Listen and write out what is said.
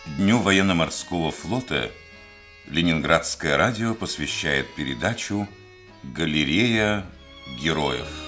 Дню военно-морского флота Ленинградское радио посвящает передачу «Галерея героев».